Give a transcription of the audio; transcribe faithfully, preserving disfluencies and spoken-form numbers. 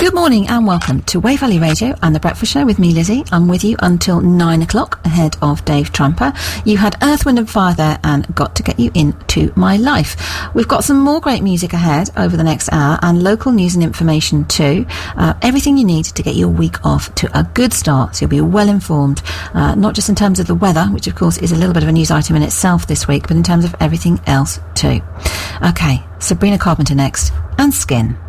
Good morning and welcome to Way Valley Radio and The Breakfast Show with me, Lizzie. I'm with you until nine o'clock ahead of Dave Tramper. You had Earth, Wind and Fire there and Got to Get You Into My Life. We've got some more great music ahead over the next hour and local news and information too. Uh, everything you need to get your week off to a good start, so you'll be well informed, uh, not just in terms of the weather, which of course is a little bit of a news item in itself this week, but in terms of everything else too. Okay, Sabrina Carpenter next and Skin.